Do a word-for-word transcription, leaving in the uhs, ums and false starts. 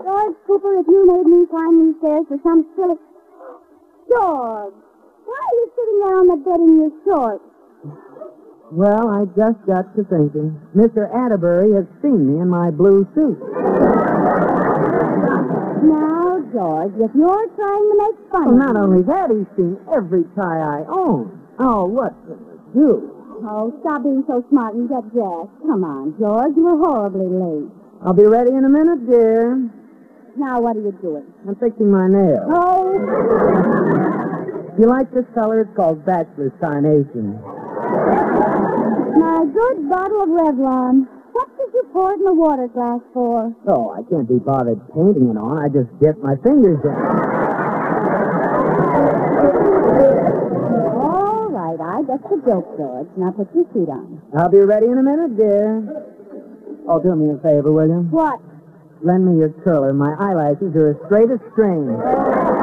George Cooper, if you made me climb these stairs for some silly... George, why are you sitting there on the bed in your shorts? Well, I just got to thinking. Mister Atterbury has seen me in my blue suit. Now, George, if you're trying to make fun Well, of not me... only that, he's seen every tie I own. Oh, what can we do? Oh, stop being so smart and get dressed. Come on, George, you're horribly late. I'll be ready in a minute, dear. Now, what are you doing? I'm fixing my nails. Oh, You like this color? It's called Bachelor's Carnation. my good bottle of Revlon. What did you pour it in the water glass for? Oh, I can't be bothered painting it on. I just dip my fingers in. All right, I guess the joke, George. Now put your suit on. I'll be ready in a minute, dear. Oh, do me a favor, will you? What? Lend me your curler. My eyelashes are as straight as string.